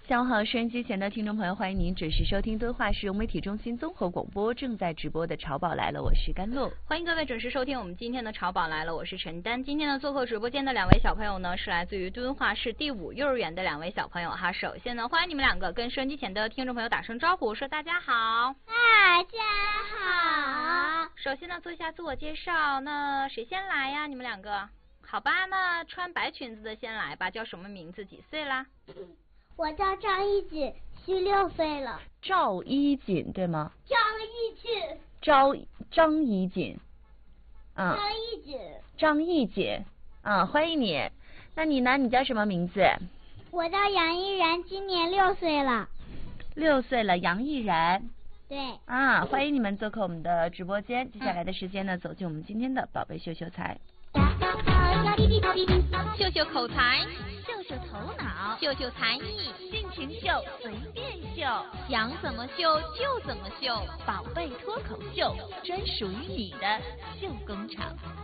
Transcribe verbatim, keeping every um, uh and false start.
下午好，收音机前的听众朋友，欢迎您准时收听敦化市融媒体中心综合广播正在直播的《潮宝来了》，我是甘露。 欢迎各位准时收听我们今天的《潮宝来了》，我是陈丹。今天呢，做客直播间的两位小朋友呢，是来自于敦化市第五幼儿园的两位小朋友哈。首先呢，欢迎你们两个跟收音机前的听众朋友打声招呼，说大家好。 大家好。 首先呢，做一下自我介绍。那谁先来呀？你们两个？好吧，那穿白裙子的先来吧。叫什么名字？几岁啦？ 我叫张一锦，虚六岁了。 赵一锦对吗？ 张一锦。 赵张一锦。 嗯。张一锦。 张一锦，啊，欢迎你。那你呢？你叫什么名字？ 我叫杨毅然，今年六岁了。 六岁了，杨毅然。 对。 啊，欢迎你们做客我们的直播间。接下来的时间呢，走进我们今天的宝贝秀秀才。 秀秀口才， 秀秀头脑， 秀秀才艺， 尽情秀，随便秀， 想怎么秀就怎么秀， 宝贝脱口秀，专属于你的秀工厂。